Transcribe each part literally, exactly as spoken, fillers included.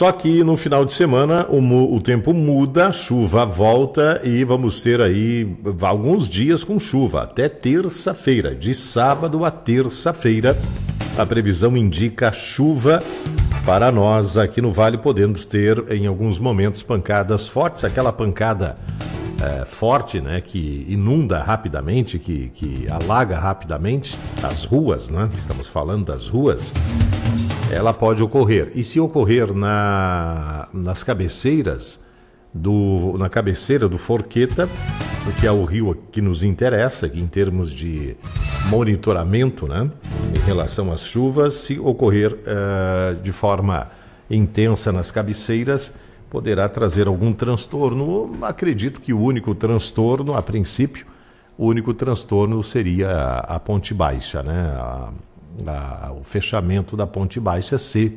só que no final de semana o, mu- o tempo muda, a chuva volta e vamos ter aí alguns dias com chuva, até terça-feira. De sábado a terça-feira, a previsão indica chuva para nós aqui no Vale, podendo ter em alguns momentos pancadas fortes, aquela pancada é, forte, né, que inunda rapidamente, que, que alaga rapidamente as ruas, né? Estamos falando das ruas. Ela pode ocorrer. E se ocorrer na, nas cabeceiras, do, na cabeceira do Forqueta, que é o rio que nos interessa, que em termos de monitoramento, né, em relação às chuvas, se ocorrer uh, de forma intensa nas cabeceiras, poderá trazer algum transtorno. Acredito que o único transtorno, a princípio, o único transtorno seria a, a Ponte Baixa, né? A, A, o fechamento da Ponte Baixa se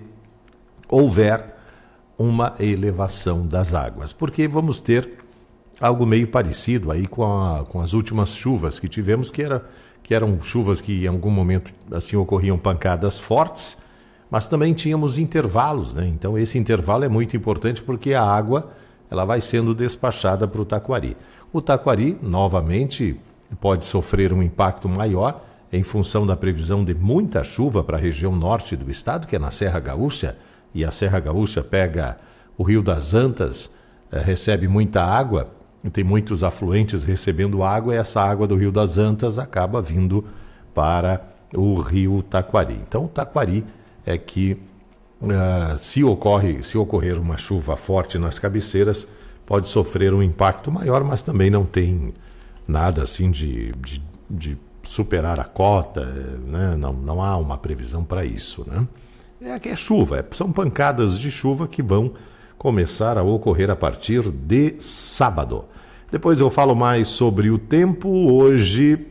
houver uma elevação das águas, porque vamos ter algo meio parecido aí com, a, com as últimas chuvas que tivemos, que, era, que eram chuvas que em algum momento assim ocorriam pancadas fortes, mas também tínhamos intervalos, né? Então esse intervalo é muito importante porque a água ela vai sendo despachada para o Taquari. O Taquari, novamente, pode sofrer um impacto maior em função da previsão de muita chuva para a região norte do estado, que é na Serra Gaúcha, e a Serra Gaúcha pega o Rio das Antas, eh, recebe muita água, e tem muitos afluentes recebendo água, e essa água do Rio das Antas acaba vindo para o Rio Taquari. Então, o Taquari é que, uh, se, ocorre, se ocorrer uma chuva forte nas cabeceiras, pode sofrer um impacto maior, mas também não tem nada assim de... de, de superar a cota, né? não, não há uma previsão para isso, né? É que é chuva, é, são pancadas de chuva que vão começar a ocorrer a partir de sábado. Depois eu falo mais sobre o tempo. Hoje,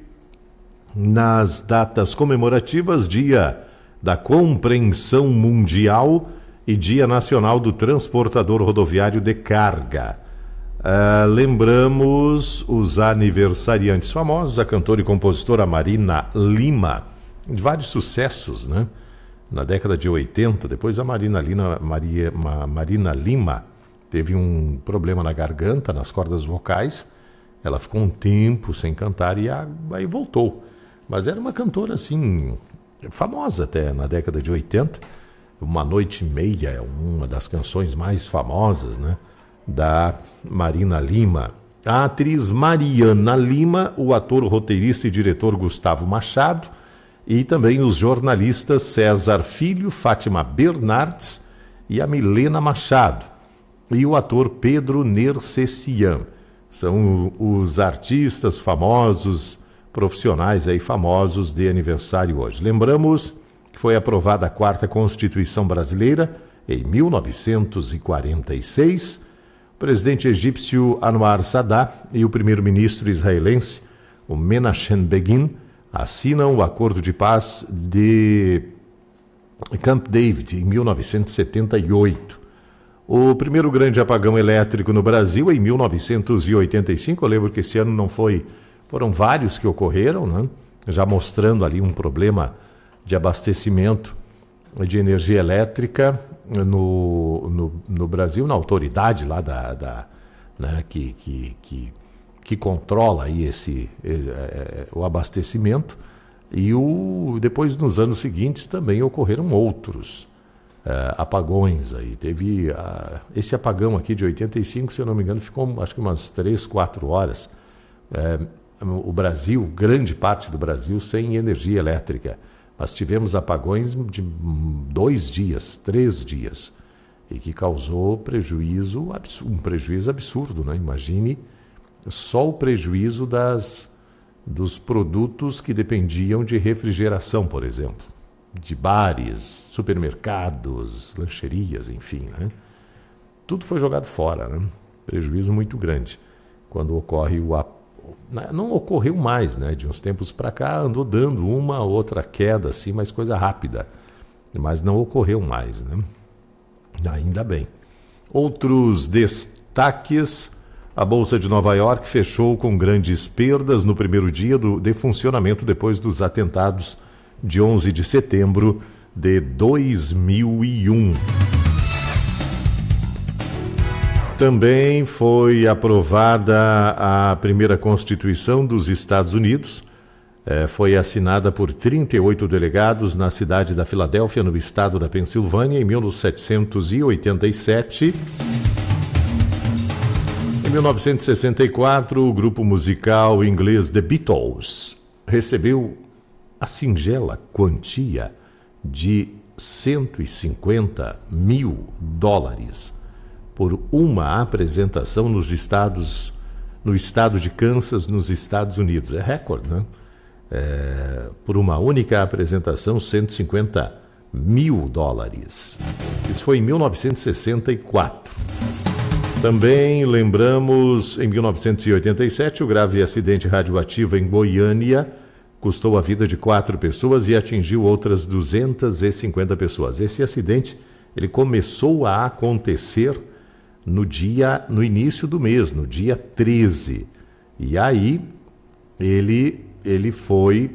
nas datas comemorativas, Dia da Compreensão Mundial e Dia Nacional do Transportador Rodoviário de Carga. Uh, lembramos os aniversariantes famosos, a cantora e compositora Marina Lima, de vários sucessos, né? Na década de oitenta, depois a Marina, Lina, Maria, Ma, Marina Lima teve um problema na garganta, nas cordas vocais, ela ficou um tempo sem cantar e a, aí voltou. Mas era uma cantora, assim, famosa até na década de oitenta, Uma Noite e Meia é uma das canções mais famosas, né? Da Marina Lima. A atriz Mariana Lima, o ator, roteirista e diretor Gustavo Machado e também os jornalistas César Filho, Fátima Bernardes e a Milena Machado e o ator Pedro Nercessian. São os artistas famosos, profissionais aí famosos de aniversário hoje. Lembramos que foi aprovada a quarta Constituição Brasileira em mil novecentos e quarenta e seis. O presidente egípcio Anwar Sadat e o primeiro-ministro israelense, o Menachem Begin, assinam o Acordo de Paz de Camp David em mil novecentos e setenta e oito. O primeiro grande apagão elétrico no Brasil em mil novecentos e oitenta e cinco, eu lembro que esse ano não foi, foram vários que ocorreram, né? Já mostrando ali um problema de abastecimento de energia elétrica no, no, no Brasil, na autoridade lá da, da, né, que, que, que, que controla aí esse, é, o abastecimento. E o, depois, nos anos seguintes, também ocorreram outros é, apagões. Aí. Teve a, esse apagão aqui de oitenta e cinco, se eu não me engano, ficou acho que umas três, quatro horas. É, o Brasil, grande parte do Brasil, sem energia elétrica. Mas tivemos apagões de dois dias, três dias, e que causou prejuízo, um prejuízo absurdo, né? Imagine só o prejuízo das, dos produtos que dependiam de refrigeração, por exemplo, de bares, supermercados, lancherias, enfim, né? Tudo foi jogado fora, né? Prejuízo muito grande. Quando ocorre o apagão, não ocorreu mais, né? De uns tempos para cá andou dando uma outra queda assim, mas coisa rápida, mas não ocorreu mais, né? Ainda bem. Outros destaques: a Bolsa de Nova York fechou com grandes perdas no primeiro dia do, de funcionamento depois dos atentados de onze de setembro de dois mil e um. Também foi aprovada a primeira Constituição dos Estados Unidos. É, foi assinada por trinta e oito delegados na cidade da Filadélfia, no estado da Pensilvânia, em mil setecentos e oitenta e sete. Em mil novecentos e sessenta e quatro, o grupo musical inglês The Beatles recebeu a singela quantia de cento e cinquenta mil dólares por uma apresentação nos estados, no estado de Kansas, nos Estados Unidos. É recorde, né? É, por uma única apresentação, cento e cinquenta mil dólares. Isso foi em mil novecentos e sessenta e quatro. Também lembramos, em mil novecentos e oitenta e sete, o grave acidente radioativo em Goiânia custou a vida de quatro pessoas e atingiu outras duzentas e cinquenta pessoas. Esse acidente ele começou a acontecer no dia, no início do mês, no dia treze. E aí ele, ele foi,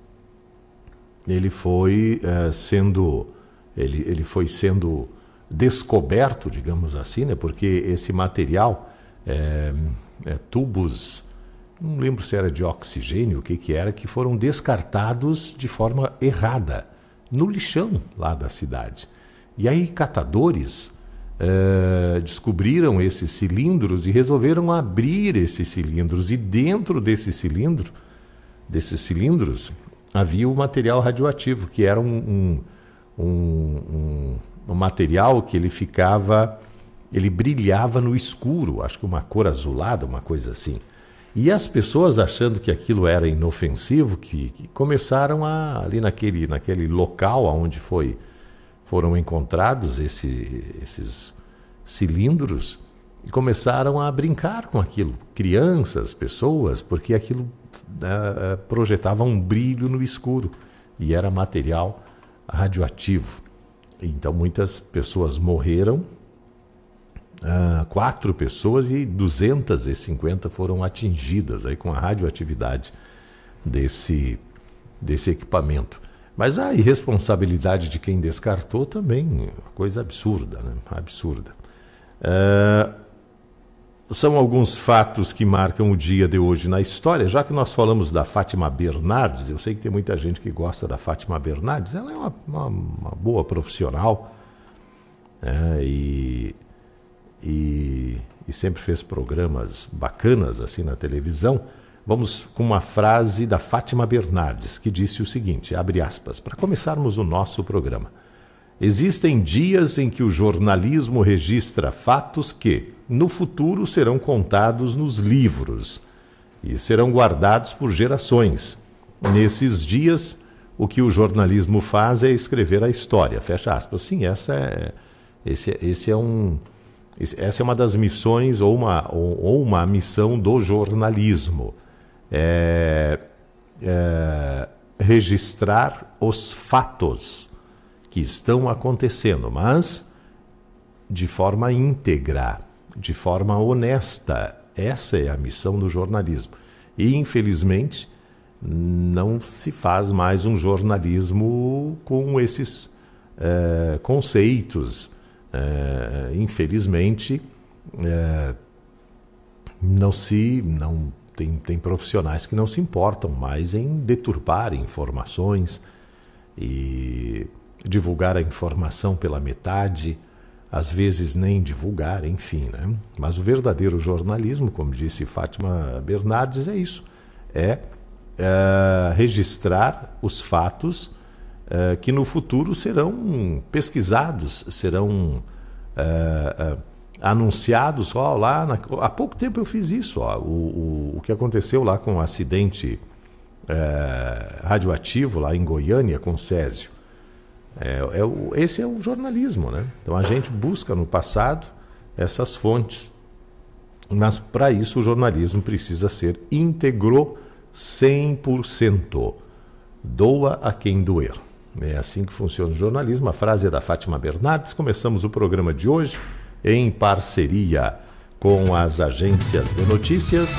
ele foi uh, sendo, ele, ele foi sendo descoberto, digamos assim, né? Porque esse material, é, é, tubos, não lembro se era de oxigênio, o que que era, que foram descartados de forma errada no lixão lá da cidade. E aí catadores é, descobriram esses cilindros e resolveram abrir esses cilindros. E dentro desse cilindro, desses cilindros havia o material radioativo, que era um, um, um, um material que ele ficava, ele brilhava no escuro, acho que uma cor azulada, uma coisa assim. E as pessoas, achando que aquilo era inofensivo, que, que começaram a, ali naquele, naquele local onde foi, foram encontrados esse, esses cilindros, e começaram a brincar com aquilo. Crianças, pessoas, porque aquilo uh, projetava um brilho no escuro e era material radioativo. Então muitas pessoas morreram, uh, quatro pessoas, e duzentas e cinquenta foram atingidas aí com a radioatividade desse, desse equipamento. Mas a irresponsabilidade de quem descartou também, uma coisa absurda, né? Absurda. Uh, são alguns fatos que marcam o dia de hoje na história. Já que nós falamos da Fátima Bernardes, eu sei que tem muita gente que gosta da Fátima Bernardes, ela é uma, uma, uma boa profissional, é, e, e, e sempre fez programas bacanas assim na televisão. Vamos com uma frase da Fátima Bernardes, que disse o seguinte, abre aspas, para começarmos o nosso programa. Existem dias em que o jornalismo registra fatos que, no futuro, serão contados nos livros e serão guardados por gerações. Nesses dias, o que o jornalismo faz é escrever a história. Fecha aspas. Sim, essa é, esse, esse é um, essa é uma das missões ou uma, ou, ou uma missão do jornalismo. É, é, registrar os fatos que estão acontecendo, mas de forma íntegra, de forma honesta. Essa é a missão do jornalismo. E, infelizmente, não se faz mais um jornalismo com esses é, conceitos. É, infelizmente, é, não se... não Tem, tem profissionais que não se importam mais em deturpar informações e divulgar a informação pela metade, às vezes nem divulgar, enfim, né? Mas o verdadeiro jornalismo, como disse Fátima Bernardes, é isso, é, é registrar os fatos é, que no futuro serão pesquisados, serão é, é, anunciados. Ó, lá na, há pouco tempo eu fiz isso, ó, o, o, o que aconteceu lá com o acidente é, radioativo lá em Goiânia com Césio. É, é o, esse é o jornalismo, né? Então a gente busca no passado essas fontes, mas para isso o jornalismo precisa ser íntegro cem por cento. Doa a quem doer. É assim que funciona o jornalismo. A frase é da Fátima Bernardes. Começamos o programa de hoje em parceria com as agências de notícias.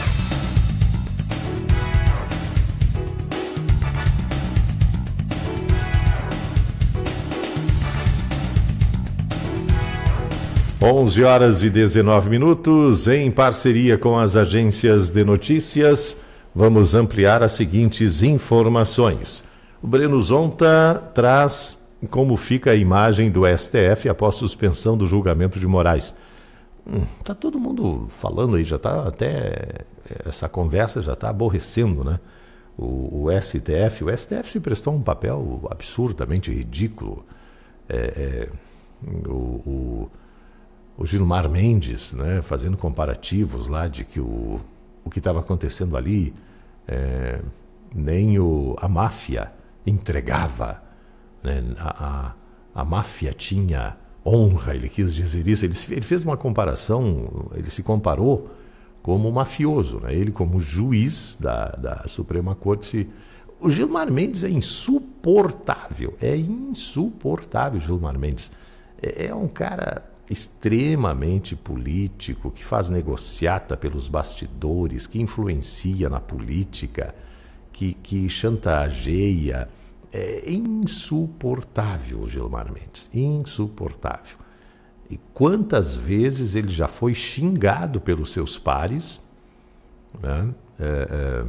onze horas e dezenove minutos, em parceria com as agências de notícias, vamos ampliar as seguintes informações. O Breno Zonta traz como fica a imagem do S T F após suspensão do julgamento de Moraes. Hum, tá todo mundo falando aí, já tá até, essa conversa já está aborrecendo, né? O, o S T F, o S T F se prestou um papel absurdamente ridículo. É, é, o... o O Gilmar Mendes, né, fazendo comparativos lá de que o, o que estava acontecendo ali, é, nem o, a máfia entregava, né, a, a, a máfia tinha honra, ele quis dizer isso, ele, ele fez uma comparação, ele se comparou como mafioso, né, ele como juiz da, da Suprema Corte. Se, o Gilmar Mendes é insuportável, é insuportável o Gilmar Mendes, é, é um cara extremamente político, que faz negociata pelos bastidores, que influencia na política, que, que chantageia. É insuportável o Gilmar Mendes, insuportável. E quantas vezes ele já foi xingado pelos seus pares, né? é,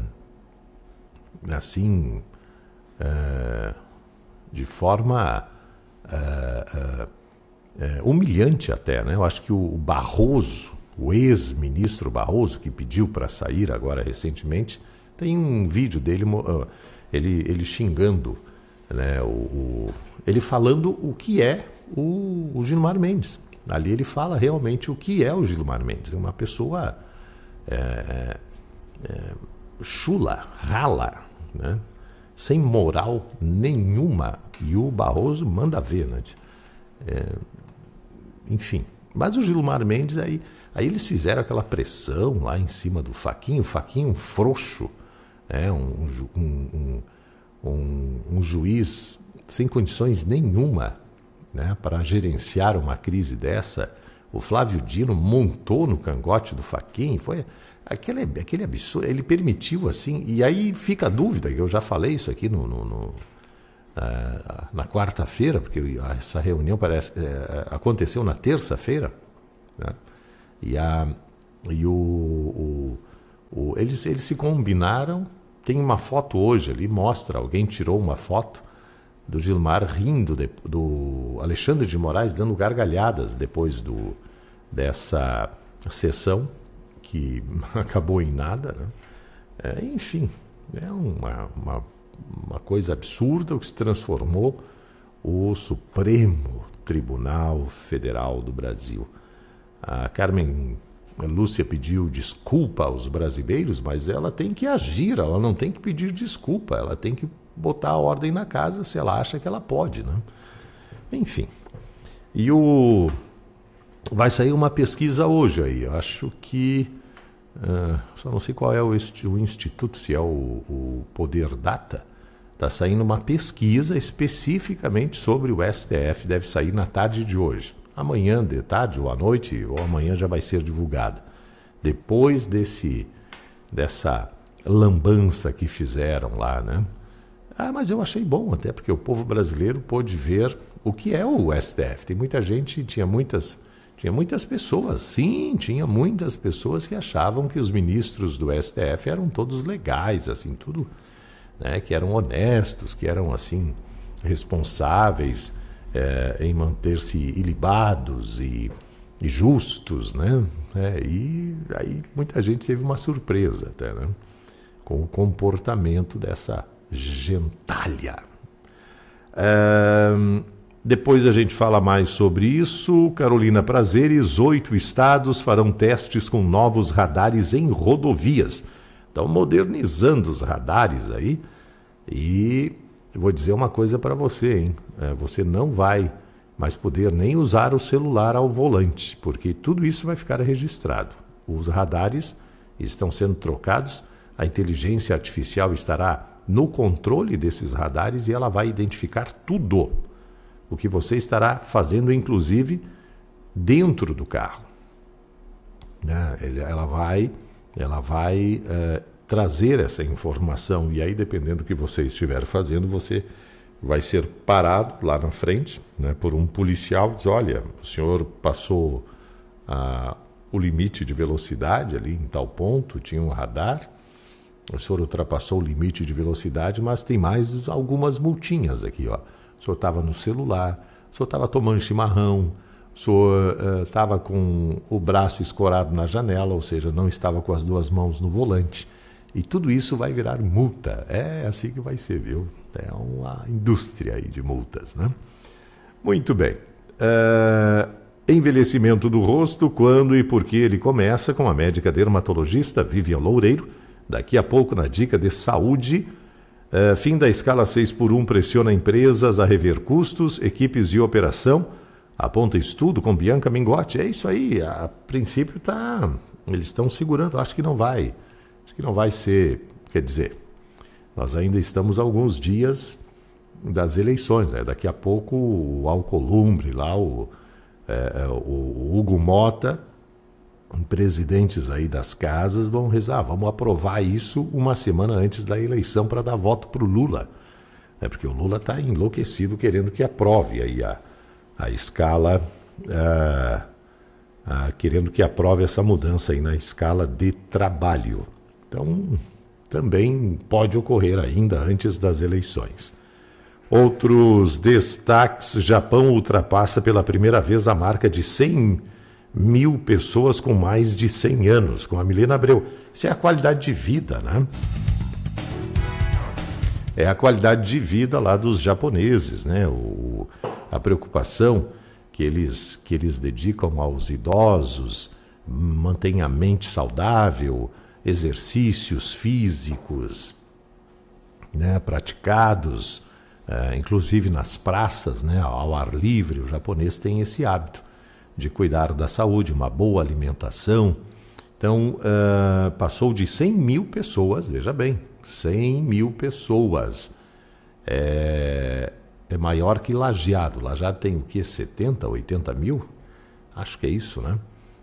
é, assim, é, de forma... É, é, É, humilhante até, né? Eu acho que o Barroso, o ex-ministro Barroso, que pediu para sair agora recentemente, tem um vídeo dele, ele, ele xingando, né? o, o, ele falando o que é o, o Gilmar Mendes. Ali ele fala realmente o que é o Gilmar Mendes. É uma pessoa é, é, chula, rala, né? Sem moral nenhuma. E o Barroso manda ver, né? É, enfim, mas o Gilmar Mendes, aí, aí eles fizeram aquela pressão lá em cima do Fachin, o Fachin um frouxo, é, um, um, um, um, um juiz sem condições nenhuma, né, para gerenciar uma crise dessa. O Flávio Dino montou no cangote do Fachin, foi aquele, aquele absurdo, ele permitiu assim, e aí fica a dúvida, eu já falei isso aqui no... no, no Uh, na quarta-feira, porque essa reunião parece, uh, aconteceu na terça-feira, né? e, a, e o, o, o, eles, eles se combinaram. Tem uma foto hoje ali, mostra, alguém tirou uma foto do Gilmar rindo, de, do Alexandre de Moraes dando gargalhadas depois do, dessa sessão, que acabou em nada, né? É, enfim, é uma... uma uma coisa absurda, o que se transformou o Supremo Tribunal Federal do Brasil. A Carmen Lúcia pediu desculpa aos brasileiros, mas ela tem que agir, ela não tem que pedir desculpa, ela tem que botar a ordem na casa se ela acha que ela pode, né? Enfim. E o... vai sair uma pesquisa hoje aí, eu acho que... Uh, só não sei qual é o, o instituto, se é o, o Poder Data. Está saindo uma pesquisa especificamente sobre o S T F, deve sair na tarde de hoje. Amanhã de tarde ou à noite, ou amanhã já vai ser divulgada. Depois desse, dessa lambança que fizeram lá, né? Ah, mas eu achei bom até, porque o povo brasileiro pôde ver o que é o S T F. Tem muita gente, tinha muitas... Tinha muitas pessoas, sim, tinha muitas pessoas que achavam que os ministros do S T F eram todos legais, assim, tudo, né, que eram honestos, que eram, assim, responsáveis é, em manter-se ilibados e, e justos, né? É, e aí muita gente teve uma surpresa até, né, com o comportamento dessa gentalha. É... Depois a gente fala mais sobre isso. Carolina Prazeres, oito estados farão testes com novos radares em rodovias. Estão modernizando os radares aí. E vou dizer uma coisa para você, hein? É, você não vai mais poder nem usar o celular ao volante, porque tudo isso vai ficar registrado. Os radares estão sendo trocados, a inteligência artificial estará no controle desses radares e ela vai identificar tudo o que você estará fazendo, inclusive, dentro do carro. Né? Ela vai, ela vai é, trazer essa informação, e aí, dependendo do que você estiver fazendo, você vai ser parado lá na frente, né, por um policial, diz, olha, o senhor passou a, o limite de velocidade ali em tal ponto, tinha um radar, o senhor ultrapassou o limite de velocidade, mas tem mais algumas multinhas aqui, ó. O senhor estava no celular, o senhor estava tomando chimarrão, o senhor estava uh, com o braço escorado na janela, ou seja, não estava com as duas mãos no volante. E tudo isso vai virar multa. É assim que vai ser, viu? É uma indústria aí de multas, né? Muito bem. Uh, envelhecimento do rosto, quando e por que ele começa, com a médica dermatologista Vivian Loureiro. Daqui a pouco, na dica de saúde. Uh, fim da escala seis por um pressiona empresas a rever custos, equipes de operação. Aponta estudo com Bianca Mingotti. É isso aí, a princípio tá, eles estão segurando, acho que não vai. Acho que não vai ser, quer dizer, nós ainda estamos a alguns dias das eleições, né? Daqui a pouco o Alcolumbre lá, o, é, o Hugo Mota, presidentes aí das casas vão rezar, vamos aprovar isso uma semana antes da eleição para dar voto para o Lula. É porque o Lula está enlouquecido querendo que aprove aí a, a escala, a, a, querendo que aprove essa mudança aí na escala de trabalho. Então, também pode ocorrer ainda antes das eleições. Outros destaques: Japão ultrapassa pela primeira vez a marca de cem mil pessoas com mais de cem anos, com a Milena Abreu. Isso é a qualidade de vida, né? É a qualidade de vida lá dos japoneses, né? O, a preocupação que eles, que eles dedicam aos idosos, mantém a mente saudável, exercícios físicos, né, praticados, é, inclusive nas praças, né, ao ar livre. O japonês tem esse hábito de cuidar da saúde, uma boa alimentação. Então, uh, passou de cem mil pessoas, veja bem, cem mil pessoas. É, é maior que Lajeado. Lajeado tem o quê? setenta, oitenta mil? Acho que é isso, né?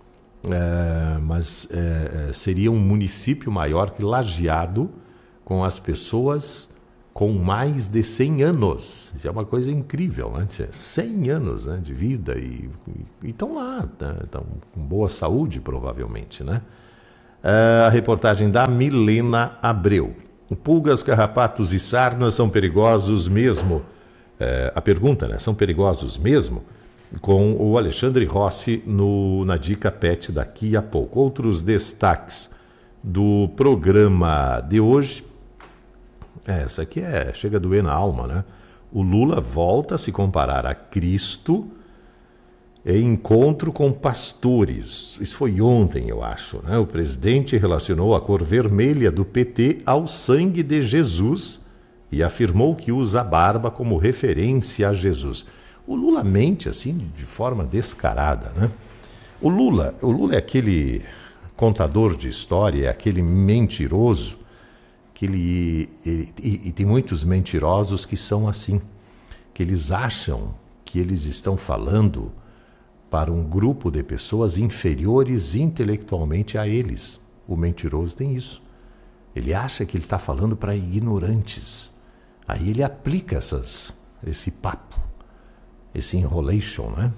É, mas é, seria um município maior que Lajeado, com as pessoas com mais de cem anos. Isso é uma coisa incrível, né? cem anos, né, de vida e estão lá, né? Estão com boa saúde, provavelmente, né? É, a reportagem da Milena Abreu. Pulgas, carrapatos e sarnas são perigosos mesmo? É, a pergunta, né? São perigosos mesmo? Com o Alexandre Rossi no, na Dica Pet daqui a pouco. Outros destaques do programa de hoje. É, essa aqui é, chega a doer na alma, né? O Lula volta a se comparar a Cristo em encontro com pastores. Isso foi ontem, eu acho, né? O presidente relacionou a cor vermelha do P T ao sangue de Jesus e afirmou que usa a barba como referência a Jesus. O Lula mente assim de forma descarada, né? O Lula, o Lula é aquele contador de história, é aquele mentiroso que ele, ele e, e tem muitos mentirosos que são assim, que eles acham que eles estão falando para um grupo de pessoas inferiores intelectualmente a eles. O mentiroso tem isso. Ele acha que ele está falando para ignorantes. Aí ele aplica essas, esse papo, esse enrolation, né?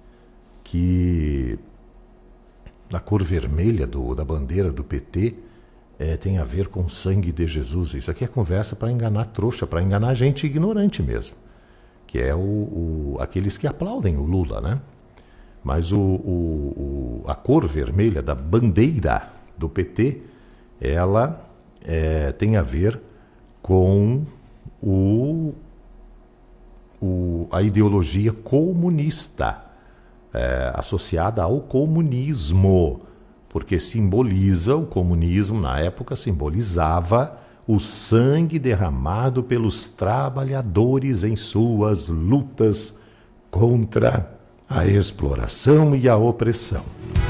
Que a cor vermelha do, da bandeira do P T é, tem a ver com o sangue de Jesus. Isso aqui é conversa para enganar trouxa, para enganar gente ignorante mesmo, que é o, o, aqueles que aplaudem o Lula, né? Mas o, o, o, a cor vermelha da bandeira do P T, ela é, tem a ver com o, o, a ideologia comunista, é, associada ao comunismo, porque simboliza, o comunismo na época simbolizava o sangue derramado pelos trabalhadores em suas lutas contra a exploração e a opressão.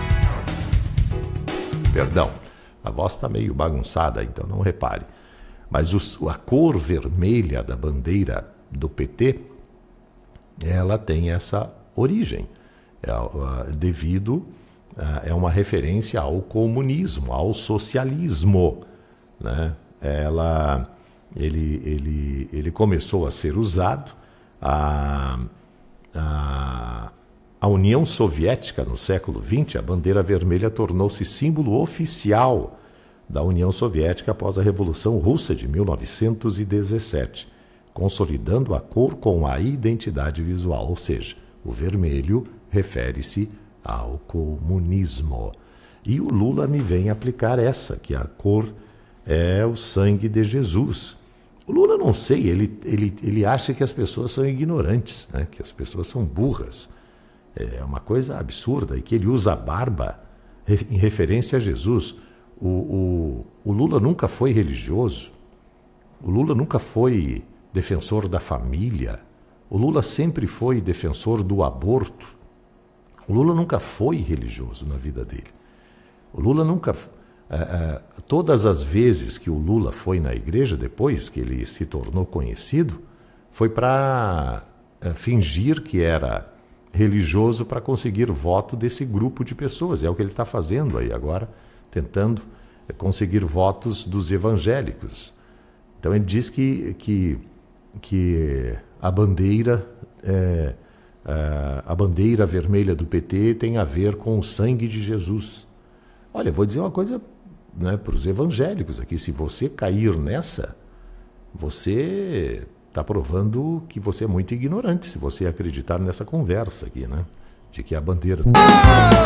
Perdão, a voz está meio bagunçada, então não repare. Mas os, a cor vermelha da bandeira do P T, ela tem essa origem, é, é, devido, é, é uma referência ao comunismo, ao socialismo, né? Ela, ele, ele, ele começou a ser usado a, a a União Soviética, no século vinte, a bandeira vermelha tornou-se símbolo oficial da União Soviética após a Revolução Russa de mil novecentos e dezessete, consolidando a cor com a identidade visual, ou seja, o vermelho refere-se ao comunismo. E o Lula me vem aplicar essa, que a cor é o sangue de Jesus. O Lula, não sei, ele, ele, ele acha que as pessoas são ignorantes, né? Que as pessoas são burras. É uma coisa absurda, e que ele usa a barba em referência a Jesus. O, o, o Lula nunca foi religioso, o Lula nunca foi defensor da família, o Lula sempre foi defensor do aborto. O Lula nunca foi religioso na vida dele. O Lula nunca... Uh, uh, todas as vezes que o Lula foi na igreja, depois que ele se tornou conhecido, foi para uh, fingir que era religioso para conseguir voto desse grupo de pessoas. É o que ele está fazendo aí agora, tentando uh, conseguir votos dos evangélicos. Então ele diz que, que, que a bandeira... Uh, uh, a bandeira vermelha do P T tem a ver com o sangue de Jesus. Olha, vou dizer uma coisa, né, para os evangélicos aqui: se você cair nessa, você está provando que você é muito ignorante, se você acreditar nessa conversa aqui, né, de que a bandeira...